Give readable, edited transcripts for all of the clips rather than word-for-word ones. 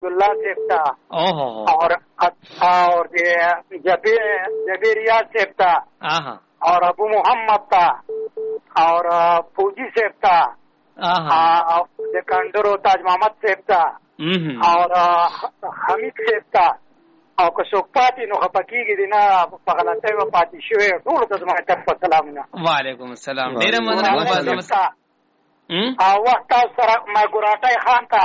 عبداللہ صاحب تھا اور جبیر ریاض صاحب تھا اور ابو محمد تھا اور فوجی صاحب تھا کنڈرو تاج محمد صاحب تھا اور حمید صاحب تھا او که څوک پاتې نو خفه کېږي دي نه په غلطۍ به پاتې شوی ټولو ته زما طرف سلامونه. وعلیکم السلام. ډېره مننه او وخت تاسو سره ما ګراټی خان ته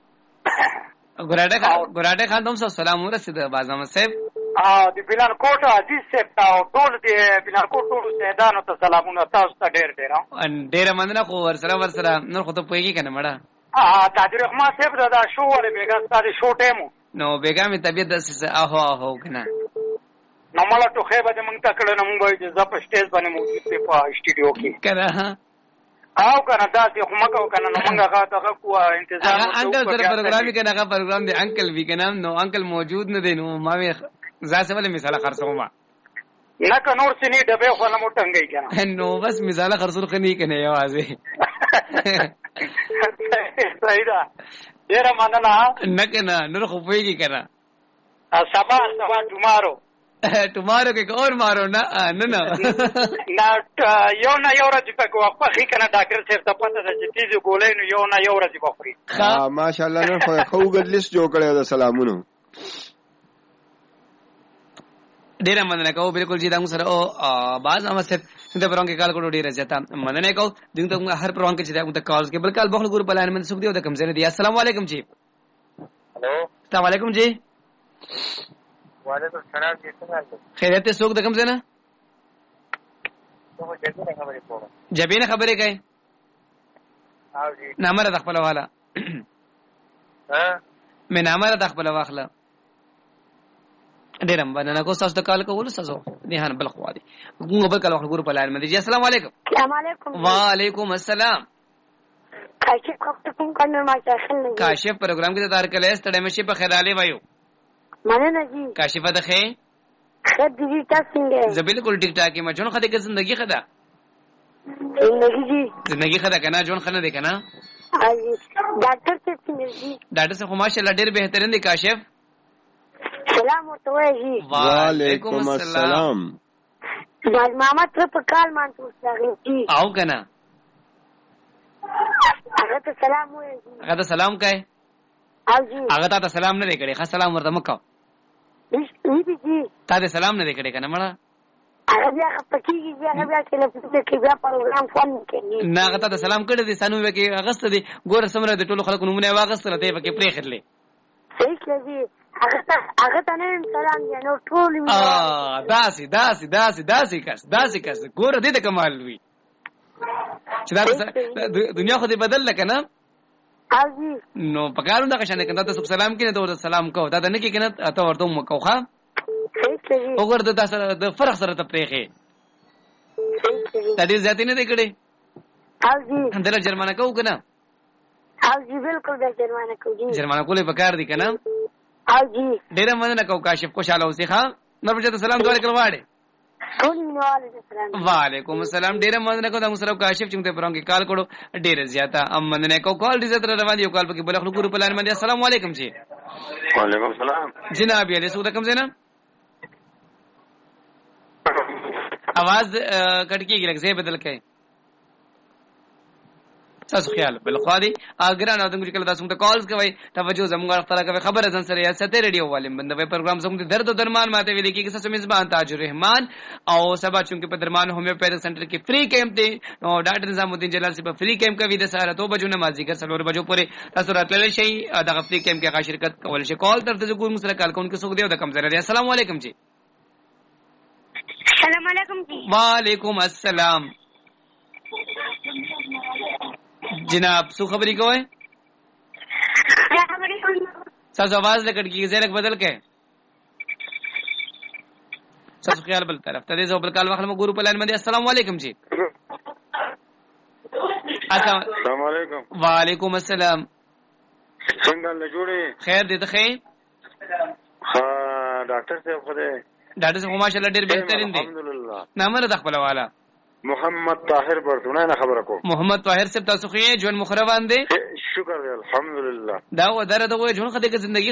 ګراټی خان ته هم سلام ورسېده باز احمد صاحب او د بلانکوټ عزیز صاحب ته او ټول د بلانکوټ ټولو شهیدانو ته سلامونه. تاسو ته ډېره مننه. خو ورسره نور خو ته پوهېږي که نه مړه تاجر رحمان صاحب دا شو ولې بېګا ستا د شو ټایم نو بېګا مې طبیعت داسې اهو که نه نو مړه ټوخی به دې مونږ ته کړی نو مونږ به وایو چې زه په سټیج باندې موجود دی په اسټوډیو کې که نه او که نه داسې خو مه کوو که نه نو مونږ هغه دغه کوو انتظار انکل سره پروګرام وي که نه هغه پروګرام دی انکل وي که نه نو انکل موجود نه دی نو ما وې ځاسې ولې مثاله خرڅوم نه که نور څه نه ډبې خو نه مو ټنګوي که نه نو بس مثاله خرڅول ښه نه که نه یوازې صحیح ده. ډېره مننه. نه که نه نور خو پوهېږي که نه سبا ټمارو کې اور مارو نه یو نه یو ورځ پکې وخت پخې که نه ډاکټر صاحب ته پته ده چې تیزې ګولۍ نو یو نه یو ورځ به خوري. ماشاءالله نن خو ښه اوږد لیست جوړ کړی د سلامونو. ډېره مننه کوو. بالکل چې دا موږ سره باز احمد صاحب د پروګرام کې کال کړو ډېره زیاته مننه کوو. دوی ته هر پروګرام کې چې موږ ته کالز کې بل کال بخل ګور په لاین باندې څوک دی او د کوم ځای دی. السلام علیکم جی. هلو السلام علیکم جی. وعلیکم السلام جی. څنګه خیریت څوک د کوم ځای نه جبینه خبرې کوي نامره د خپل والا مې نامره د خپل واخله. ډېره مننه کوو تاسو ته کال کولو. تاسو نهان بل خوا دي موږ بل کال وخت ګورو په لاین باندې. جی السلام علیکم. وعلیکم السلام. کاشف پروګرام کې تار کله ستړی مشي په خیراله وایو مننه جی. کاشفه ده خې خیر دی تاسو څنګه زه بالکل ټیک ټاک یم. جون خدای کې زندگی خدا زندگی خدا کنه جون خنه ده کنه ډاکټر څنګه جی. ډاکټر صاحب ماشاءالله ډېر بهترین دی. کاشف سلام ورته وایي. وعلیکم السلام. باز محمد په کال باندې وساغي او کنه هغه ته سلام وایي. هغه ته سلام کوي او جی هغه ته سلام نه دی کړی. ښه سلام ورته مکو جی. تا ته سلام نه دی کړی کنه مړه هغه بیا پکېږي بیا ټلیفون کې بیا پروګرام فون کوي نه هغه ته سلام کړی دی سانو کې اغست دی ګوره سمره د ټولو خلکو نمونه واغستله ته پکې پرې خړلې صحیح کړی. هغه ته نه سلام دی نو ټول داسې کس ګوره دې د کمال وي چې دا دنیا خو دې بدل لکه نه نو پکارو دا قشانه کنده تاسو سلام کینې ته ورته سلام کو دا نه کې کنه ته ورته مکو ښا وګوره د تاسو د فرق سره ته پریخي دا دې ذاتي نه دی کړي او جی اندر جرمانه کو کنه او جی بالکل د جرمانه کو جی جرمانه کولې پکار دي کنه او جی ډېر مننه کو کاشف خوشاله اوسې ښا نور په سلام دوه کړواړې. وعلیکم السلام. ډېر مننه کو د مصرف کاشف چې موږ ته پرونګه کال کړو ډېر زیاته مننه کو کال دې تر روان یو کال پکې بل خلکو ګروپ پلان باندې. السلام علیکم جی. وعلیکم السلام جناب علی سو د کوم ځای نه आवाज کټ کېږي لکه ځای بدل کړئ تاسو خیال بل خو دي اګران او دغه کله تاسو ته کالز کوي توجه زموږ طرف کوي خبره ځن سره یا ستې ریډیو والے بندوي پروګرام زموږ درد او درمان ماته ویل کېږي چې میزبان تاج الرحمن او سبا چونکه په درمان هومیوپیتھک سنټر کې فری کیمپ دی نو ډاکټر نظام الدین جلال سے په فری کیمپ کوي د سهار 2 بجو نه مازیګر 4 بجو پورې تاسو راتللی شي دغه فری کیمپ کې شرکت کول شي. کال درته ګور مسله کال کوونکې څوک دی او د کم ځای دی. السلام علیکم جی. السلام علیکم جی. وعلیکم السلام. جناب سو خبرې کوئ تاسو आवाज لکټ کیږي زیرک بدل کې تاسو خیال بل طرف ته دې زو بل کال وخت مو ګورو په لاین باندې. السلام علیکم جی. السلام علیکم. وعلیکم السلام. څنګه له جوړې خیر دې ته خیر ها ډاکټر صاحب خو دې ډاکټر صاحب ماشاءالله ډېر بهترین دی الحمدلله. نامره د خپل والا محمد طاهر برتونه نه خبره کو محمد طاهر صاحب تاسو خو یې ژوند مخره باندې شکر دی الحمدلله دا و درته وای ژوند خدای کې زندگی